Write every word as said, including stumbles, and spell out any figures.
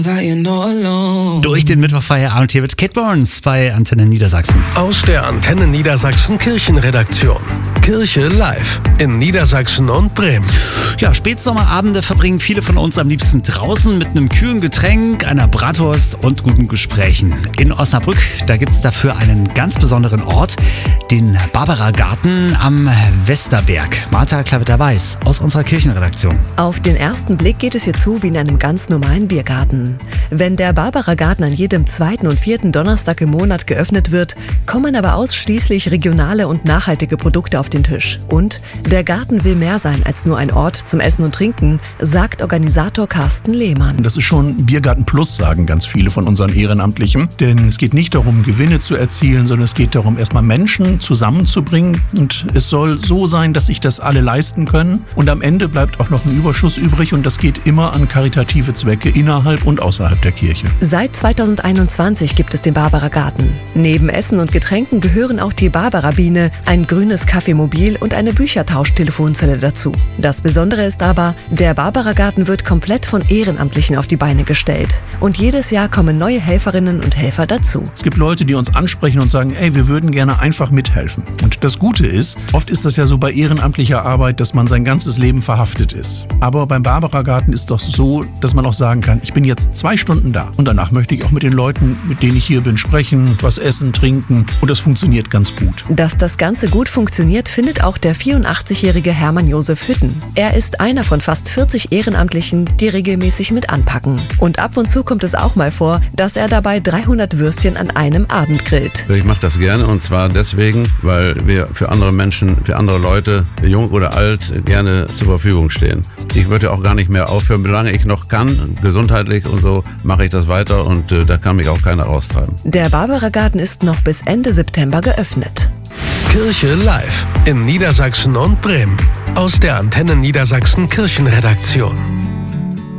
Durch den Mittwochfeierabend hier mit Kate Burns bei Antenne Niedersachsen. Aus der Antenne Niedersachsen Kirchenredaktion. Kirche live in Niedersachsen und Bremen. Ja, Spätsommerabende verbringen viele von uns am liebsten draußen mit einem kühlen Getränk, einer Bratwurst und guten Gesprächen. In Osnabrück, da gibt es dafür einen ganz besonderen Ort, den Barbara-Garten am Westerberg. Martha Klavetter-Weiß aus unserer Kirchenredaktion. Auf den ersten Blick geht es hier zu wie in einem ganz normalen Biergarten. Wenn der Barbara-Garten an jedem zweiten und vierten Donnerstag im Monat geöffnet wird, kommen aber ausschließlich regionale und nachhaltige Produkte auf den Tisch. Und der Garten will mehr sein als nur ein Ort zum Essen und Trinken, sagt Organisator Carsten Lehmann. Das ist schon Biergarten Plus, sagen ganz viele von unseren Ehrenamtlichen. Denn es geht nicht darum, Gewinne zu erzielen, sondern es geht darum, erstmal Menschen zusammenzubringen. Und es soll so sein, dass sich das alle leisten können. Und am Ende bleibt auch noch ein Überschuss übrig. Und das geht immer an karitative Zwecke innerhalb und außerhalb der Kirche. Seit zweitausendeinundzwanzig gibt es den Barbara-Garten. Neben Essen und Getränken gehören auch die Barbara-Biene, ein grünes Kaffeemobil und eine Büchertausch-Telefonzelle dazu. Das Besondere ist aber, der Barbara-Garten wird komplett von Ehrenamtlichen auf die Beine gestellt. Und jedes Jahr kommen neue Helferinnen und Helfer dazu. Es gibt Leute, die uns ansprechen und sagen, ey, wir würden gerne einfach mithelfen. Und das Gute ist, oft ist das ja so bei ehrenamtlicher Arbeit, dass man sein ganzes Leben verhaftet ist. Aber beim Barbara-Garten ist doch so, dass man auch sagen kann, ich bin jetzt zwei Stunden da und danach möchte ich auch mit den Leuten, mit denen ich hier bin, sprechen, was essen, trinken und das funktioniert ganz gut. Dass das Ganze gut funktioniert, findet auch der vierundachtzigjährige Hermann Josef Hütten. Er ist einer von fast vierzig Ehrenamtlichen, die regelmäßig mit anpacken. Und ab und zu kommt es auch mal vor, dass er dabei dreihundert Würstchen an einem Abend grillt. Ich mache das gerne und zwar deswegen, weil wir für andere Menschen, für andere Leute, jung oder alt, gerne zur Verfügung stehen. Ich würde auch gar nicht mehr aufhören, solange ich noch kann, gesundheitlich und so, mache ich das weiter und äh, da kann mich auch keiner raustreiben. Der Barbara-Garten ist noch bis Ende September geöffnet. Kirche live in Niedersachsen und Bremen. Aus der Antenne Niedersachsen Kirchenredaktion.